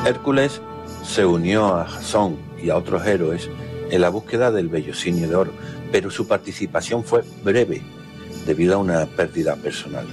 Hércules se unió a Jasón y a otros héroes en la búsqueda del vellocinio de oro, pero su participación fue breve debido a una pérdida personal.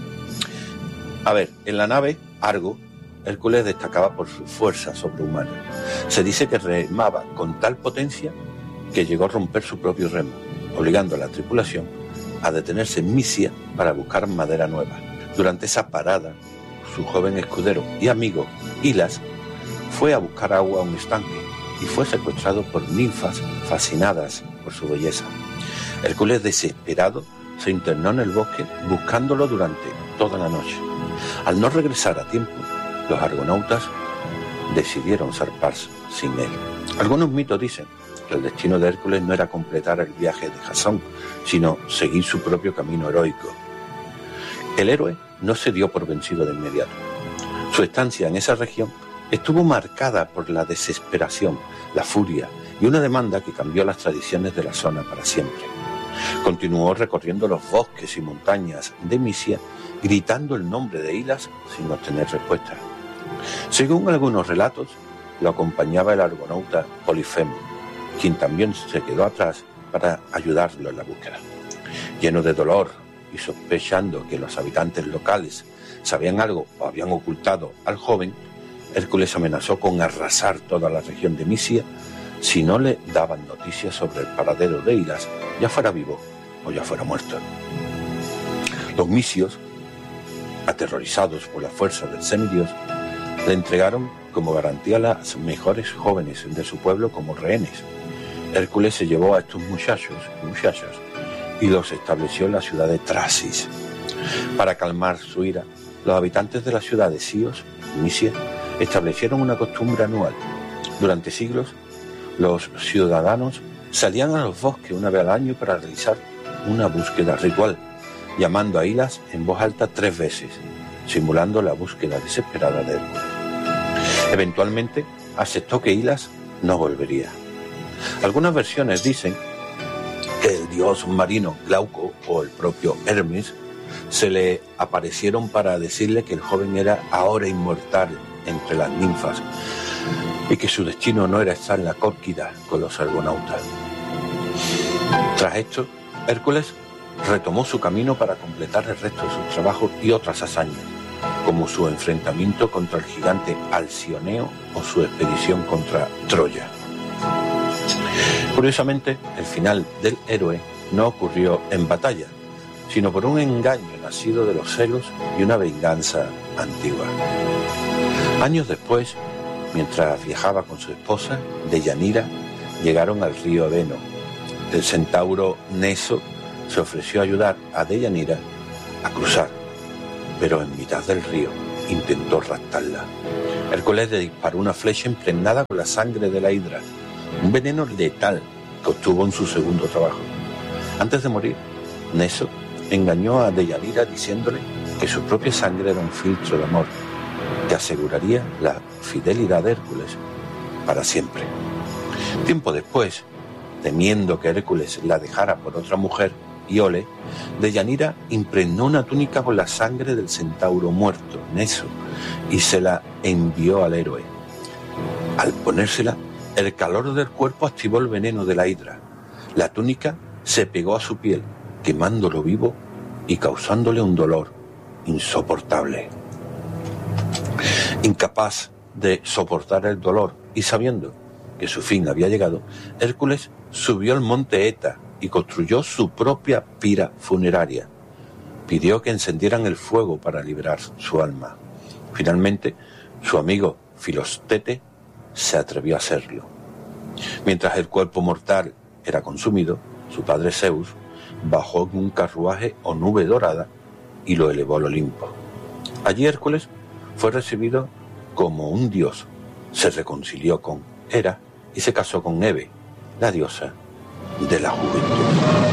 A ver, en la nave Argo, Hércules destacaba por su fuerza sobrehumana. Se dice que remaba con tal potencia que llegó a romper su propio remo, obligando a la tripulación a detenerse en Misia para buscar madera nueva. Durante esa parada, su joven escudero y amigo, Hilas, fue a buscar agua a un estanque y fue secuestrado por ninfas fascinadas por su belleza. Hércules, desesperado, se internó en el bosque buscándolo durante toda la noche. Al no regresar a tiempo, los argonautas decidieron zarpar sin él. Algunos mitos dicen que el destino de Hércules no era completar el viaje de Jasón, sino seguir su propio camino heroico. El héroe no se dio por vencido de inmediato. Su estancia en esa región estuvo marcada por la desesperación, la furia y una demanda que cambió las tradiciones de la zona para siempre. Continuó recorriendo los bosques y montañas de Misia, gritando el nombre de Hilas sin obtener respuesta. Según algunos relatos, lo acompañaba el argonauta Polifemo, quien también se quedó atrás para ayudarlo en la búsqueda. Lleno de dolor y sospechando que los habitantes locales sabían algo o habían ocultado al joven, Hércules amenazó con arrasar toda la región de Misia si no le daban noticias sobre el paradero de Hilas, ya fuera vivo o ya fuera muerto. Los misios, aterrorizados por la fuerza del semidios, le entregaron como garantía a las mejores jóvenes de su pueblo como rehenes. Hércules se llevó a estos muchachos y muchachas y los estableció en la ciudad de Trasis. Para calmar su ira, los habitantes de la ciudad de Sios, Misia, establecieron una costumbre anual. Durante siglos, los ciudadanos salían a los bosques una vez al año para realizar una búsqueda ritual, llamando a Hilas en voz alta 3 veces, simulando la búsqueda desesperada de Hércules. Eventualmente, aceptó que Hilas no volvería. Algunas versiones dicen que el dios marino Glauco o el propio Hermes se le aparecieron para decirle que el joven era ahora inmortal entre las ninfas y que su destino no era estar en la Córquida con los argonautas. Tras esto, Hércules retomó su camino para completar el resto de sus trabajos y otras hazañas, como su enfrentamiento contra el gigante Alcioneo o su expedición contra Troya. Curiosamente, el final del héroe no ocurrió en batalla, sino por un engaño nacido de los celos y una venganza antigua. Años después, mientras viajaba con su esposa, Deyanira, llegaron al río Eveno. El centauro Neso se ofreció a ayudar a Deyanira a cruzar, pero en mitad del río intentó raptarla. Hércules le disparó una flecha impregnada con la sangre de la hidra, un veneno letal que obtuvo en su segundo trabajo. Antes de morir, Neso engañó a Deyanira diciéndole que su propia sangre era un filtro de amor que aseguraría la fidelidad de Hércules para siempre. Tiempo después, temiendo que Hércules la dejara por otra mujer, Iole, Deyanira impregnó una túnica con la sangre del centauro muerto, Neso, y se la envió al héroe. Al ponérsela, el calor del cuerpo activó el veneno de la hidra. La túnica se pegó a su piel, quemándolo vivo y causándole un dolor insoportable. Incapaz de soportar el dolor y sabiendo que su fin había llegado, Hércules subió al monte Eta y construyó su propia pira funeraria. Pidió que encendieran el fuego para liberar su alma. Finalmente, su amigo Filostete se atrevió a hacerlo. Mientras el cuerpo mortal era consumido, su padre Zeus bajó en un carruaje o nube dorada y lo elevó al Olimpo. Allí Hércules fue recibido como un dios, se reconcilió con Hera y se casó con Hebe, la diosa de la juventud.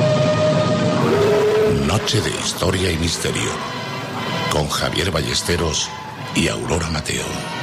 Noche de historia y misterio, con Javier Ballesteros y Aurora Mateo.